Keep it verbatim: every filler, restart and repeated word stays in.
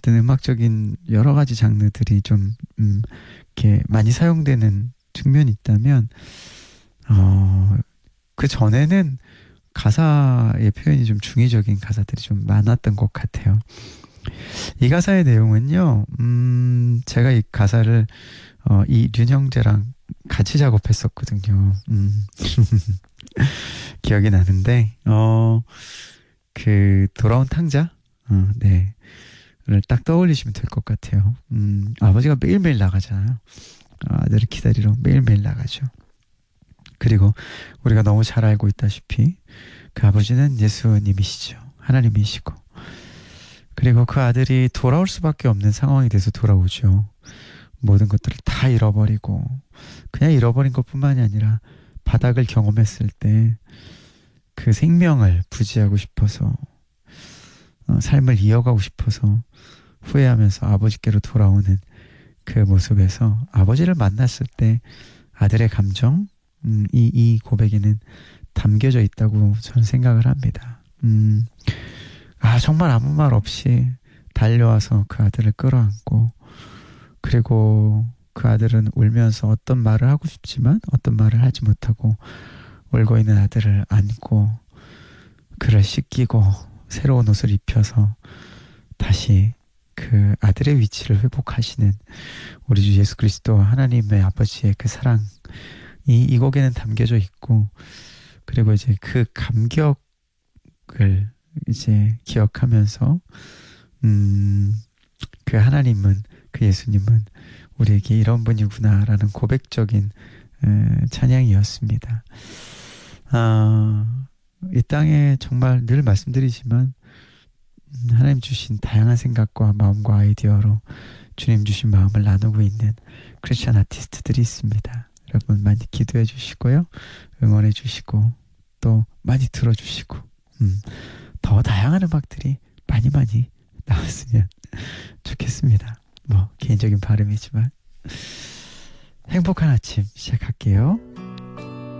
어쨌든 음악적인 여러 가지 장르들이 좀 음, 이렇게 많이 사용되는 측면이 있다면 어, 그 전에는 가사의 표현이 좀 중의적인 가사들이 좀 많았던 것 같아요. 이 가사의 내용은요, 음, 제가 이 가사를 어, 이 륜형제랑 같이 작업했었거든요. 음. 기억이 나는데, 어, 그 돌아온 탕자, 어, 네, 를 딱 떠올리시면 될 것 같아요. 음, 아버지가 매일매일 나가잖아요. 아들을 기다리러 매일매일 나가죠. 그리고 우리가 너무 잘 알고 있다시피 그 아버지는 예수님이시죠. 하나님이시고. 그리고 그 아들이 돌아올 수밖에 없는 상황이 돼서 돌아오죠. 모든 것들을 다 잃어버리고 그냥 잃어버린 것뿐만이 아니라 바닥을 경험했을 때 그 생명을 부지하고 싶어서 어, 삶을 이어가고 싶어서 후회하면서 아버지께로 돌아오는 그 모습에서 아버지를 만났을 때 아들의 감정, 음, 이, 이 고백에는 담겨져 있다고 저는 생각을 합니다. 음, 아, 정말 아무 말 없이 달려와서 그 아들을 끌어안고, 그리고 그 아들은 울면서 어떤 말을 하고 싶지만 어떤 말을 하지 못하고 울고 있는 아들을 안고 그를 씻기고 새로운 옷을 입혀서 다시 그 아들의 위치를 회복하시는 우리 주 예수 그리스도 하나님의 아버지의 그 사랑이 이 곡에는 담겨져 있고, 그리고 이제 그 감격을 이제 기억하면서 음, 그 하나님은, 그 예수님은 우리에게 이런 분이구나라는 고백적인 에, 찬양이었습니다. 아, 이 땅에 정말 늘 말씀드리지만 하나님 주신 다양한 생각과 마음과 아이디어로 주님 주신 마음을 나누고 있는 크리스찬 아티스트들이 있습니다. 여러분 많이 기도해 주시고요, 응원해 주시고 또 많이 들어주시고 음, 더 다양한 음악들이 많이 많이 나왔으면 좋겠습니다. 뭐 개인적인 바람이지만 행복한 아침 시작할게요.